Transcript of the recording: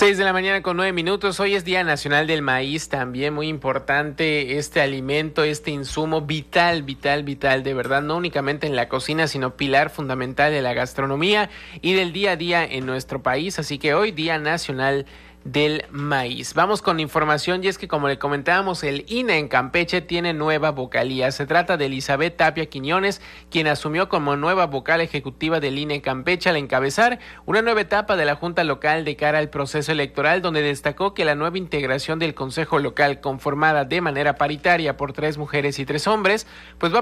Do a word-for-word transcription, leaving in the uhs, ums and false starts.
Seis de la mañana con nueve minutos. Hoy es Día Nacional del Maíz, también muy importante este alimento, este insumo vital, vital, vital, de verdad, no únicamente en la cocina, sino pilar fundamental de la gastronomía y del día a día en nuestro país. Así que hoy Día Nacional del Maíz. Vamos con información y es que, como le comentábamos, el I N E en Campeche tiene nueva vocalía. Se trata de Elizabeth Tapia Quiñones, quien asumió como nueva vocal ejecutiva del I N E Campeche al encabezar una nueva etapa de la Junta Local de cara al proceso electoral, donde destacó que la nueva integración del Consejo Local, conformada de manera paritaria por tres mujeres y tres hombres, pues va